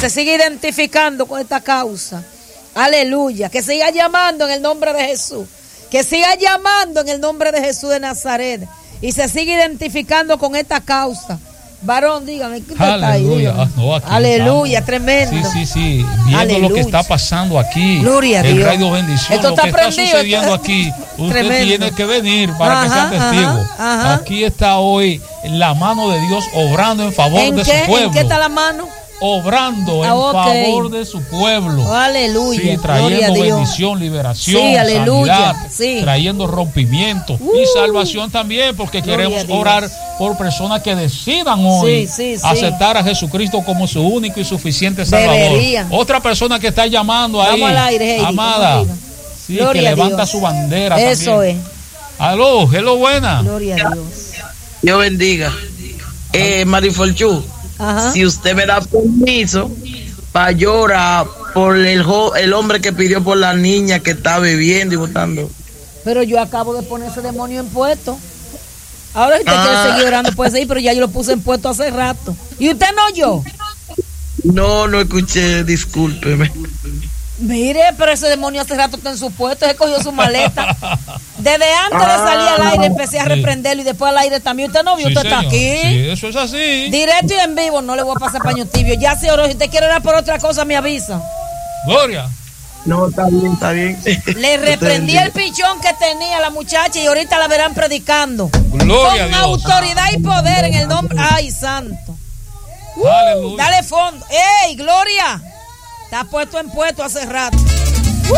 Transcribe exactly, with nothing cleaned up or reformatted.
se siga identificando con esta causa. Aleluya. Que siga llamando en el nombre de Jesús. Que siga llamando en el nombre de Jesús de Nazaret. Y se siga identificando con esta causa. Varón, dígame, ¿qué está ahí? Aleluya. No, Aleluya, estamos. Tremendo. Sí, sí, sí. Viendo Aleluya. lo que está pasando aquí. Gloria a en Dios. Radio Bendición. Esto lo está que está prendido, sucediendo esto- aquí. Usted Tremendo. tiene que venir para Ajá, que sea testigo. ajá, ajá. Aquí está hoy la mano de Dios obrando en favor ¿En de qué? su pueblo. ¿En qué está la mano? Obrando Ah, en ok. favor de su pueblo. Oh, aleluya. Sí, Gloria a trayendo Dios. bendición, liberación, Sí, aleluya. sanidad, Sí. trayendo rompimiento Uh. y salvación también, porque Gloria a queremos Dios. orar por personas que decidan hoy Sí, sí, sí. aceptar a Jesucristo como su único y suficiente Salvador. Deberían. Otra persona que está llamando ahí, Vamos al aire, Heidi, amada, vamos, sí, Gloria que a levanta Dios. su bandera Eso también. es. Aló, hello, buena. Gloria a Dios. Dios bendiga. Eh, Marifolchu, Ajá. si usted me da permiso para llorar por el, jo- el hombre que pidió por la niña que está bebiendo y votando. Pero yo acabo de poner ese demonio en puesto. Ahora si usted Ah. quiere seguir orando puede seguir, pero ya yo lo puse en puesto hace rato. ¿Y usted no oyó? No, no escuché, discúlpeme. Mire, pero ese demonio hace rato está en su puesto, se cogió su maleta. Desde antes de salir al aire empecé a Sí. reprenderlo y después al aire también. ¿Usted no vio? Sí, ¿Usted está señor. aquí? Sí, eso es así. Directo y en vivo, no le voy a pasar paño tibio. Ya se oró. Si usted quiere orar por otra cosa, me avisa. Gloria. No, está bien, está bien. Le reprendí el pichón que tenía la muchacha y ahorita la verán predicando. Gloria a Con Dios. autoridad y poder en el nombre. ¡Ay, santo! Uh, Aleluya. dale fondo. ¡Ey, Gloria! Está puesto en puesto hace rato.